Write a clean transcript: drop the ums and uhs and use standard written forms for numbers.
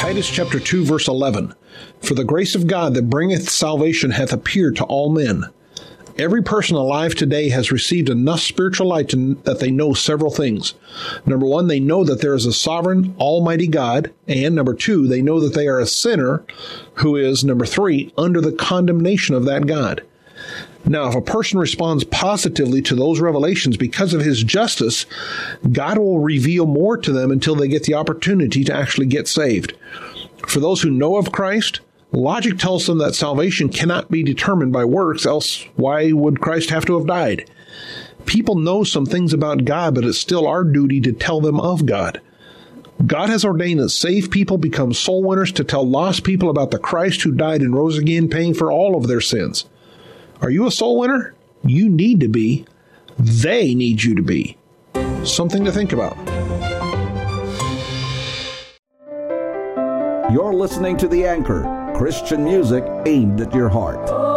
Titus chapter 2, verse 11. For the grace of God that bringeth salvation hath appeared to all men. Every person alive today has received enough spiritual light that they know several things. Number one, they know that there is a sovereign, almighty God. And number two, they know that they are a sinner who is, number three, under the condemnation of that God. Now, if a person responds positively to those revelations because of his justice, God will reveal more to them until they get the opportunity to actually get saved. For those who know of Christ, logic tells them that salvation cannot be determined by works, else why would Christ have to have died? People know some things about God, but it's still our duty to tell them of God. God has ordained that saved people become soul winners to tell lost people about the Christ who died and rose again, paying for all of their sins. Are you a soul winner? You need to be. They need you to be. Something to think about. You're listening to The Anchor, Christian music aimed at your heart.